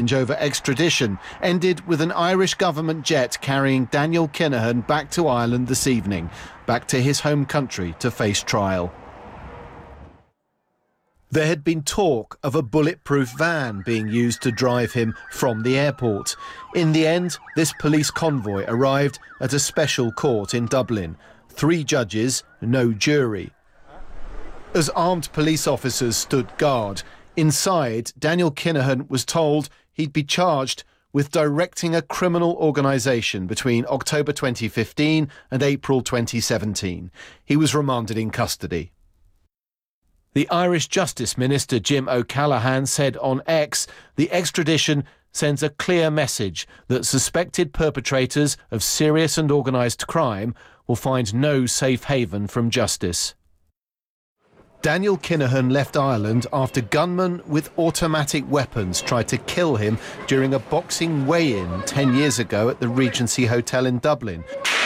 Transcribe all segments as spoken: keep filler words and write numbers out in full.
exchange over extradition ended with an Irish government jet carrying Daniel Kinahan back to Ireland this evening, back to his home country to face trial. There had been talk of a bulletproof van being used to drive him from the airport. In the end, this police convoy arrived at a special court in Dublin. Three judges, no jury. As armed police officers stood guard, inside, Daniel Kinahan was told he'd be charged with directing a criminal organisation between October twenty fifteen and April twenty seventeen. He was remanded in custody. The Irish Justice Minister Jim O'Callaghan said on X, the extradition sends a clear message that suspected perpetrators of serious and organised crime will find no safe haven from justice. Daniel Kinahan left Ireland after gunmen with automatic weapons tried to kill him during a boxing weigh-in ten years ago at the Regency Hotel in Dublin.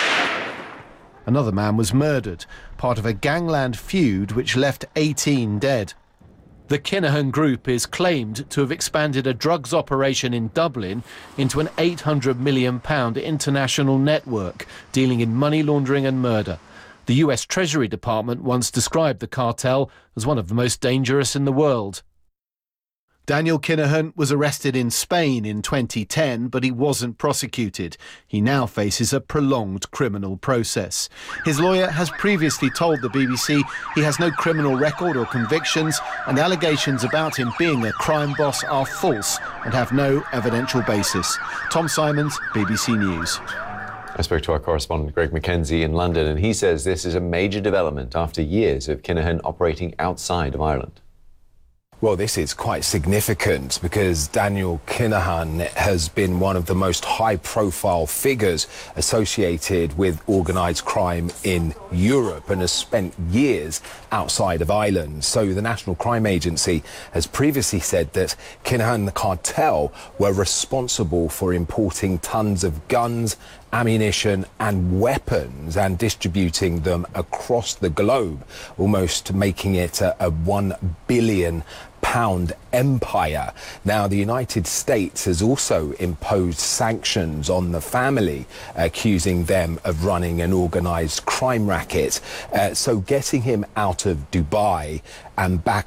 Another man was murdered, part of a gangland feud which left eighteen dead. The Kinahan group is claimed to have expanded a drugs operation in Dublin into an eight hundred million pound international network dealing in money laundering and murder. The U S Treasury Department once described the cartel as one of the most dangerous in the world. Daniel Kinahan was arrested in Spain in twenty ten, but he wasn't prosecuted. He now faces a prolonged criminal process. His lawyer has previously told the B B C he has no criminal record or convictions, and allegations about him being a crime boss are false and have no evidential basis. Tom Simons, B B C News. I spoke to our correspondent Greg McKenzie in London, and he says this is a major development after years of Kinahan operating outside of Ireland. Well, this is quite significant because Daniel Kinahan has been one of the most high-profile figures associated with organised crime in Europe and has spent years outside of Ireland. So the National Crime Agency has previously said that Kinahan and the cartel were responsible for importing tons of guns, ammunition and weapons and distributing them across the globe, almost making it a, a one billion pound empire. Now, the United States has also imposed sanctions on the family, accusing them of running an organised crime racket. Uh, so getting him out of Dubai and back